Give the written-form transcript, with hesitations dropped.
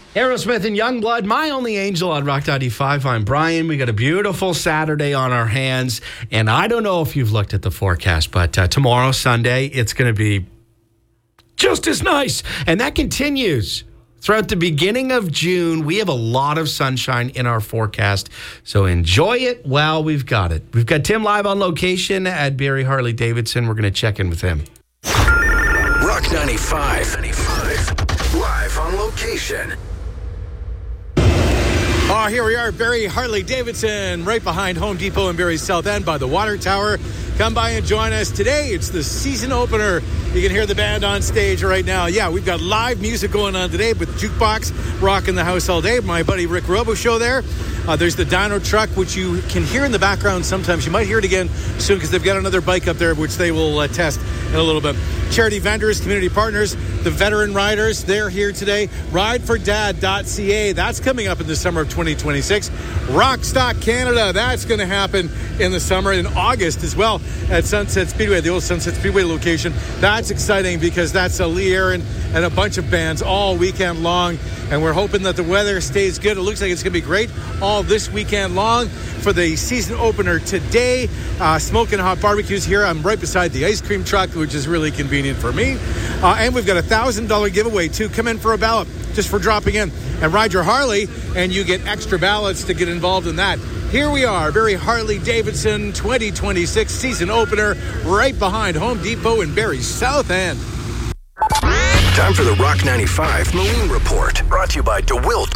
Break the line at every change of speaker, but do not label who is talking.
Aerosmith and Youngblood, My Only Angel on Rock 95. I'm Brian. We got a beautiful Saturday on our hands. And I don't know if you've looked at the forecast, but tomorrow, Sunday, it's going to be just as nice. And that continues throughout the beginning of June. We have a lot of sunshine in our forecast. So enjoy it while we've got it. We've got Tim live on location at Barrie Harley-Davidson. We're going to check in with him.
Rock 95. Live on location.
Here we are at Barrie Harley-Davidson, right behind Home Depot in Barrie's South End by the Water Tower. Come by and join us. Today, it's the season opener. You can hear the band on stage right now. Yeah, we've got live music going on today with Jukebox rocking the house all day. My buddy Rick Robo show there. There's the dyno truck, which you can hear in the background sometimes. You might hear it again soon because they've got another bike up there, which they will test in a little bit. Charity vendors, community partners, the veteran riders, they're here today. RideForDad.ca, that's coming up in the summer of 2026. Rockstock Canada, that's going to happen in the summer, in August as well at Sunset Speedway, the old Sunset Speedway location. That's exciting because that's Lee Aaron and a bunch of bands all weekend long. And we're hoping that the weather stays good. It looks like it's going to be great all this weekend long for the season opener today. Smoking hot barbecues here. I'm right beside the ice cream truck, which is really convenient for me. And we've got a $1,000 giveaway, too. Come in for a ballot just for dropping in and ride your Harley, and you get extra ballots to get involved in that. Here we are, Barrie Harley-Davidson 2026 season opener, right behind Home Depot in Barrie's South End.
Time for the Rock 95 Marine Report, brought to you by DeWilt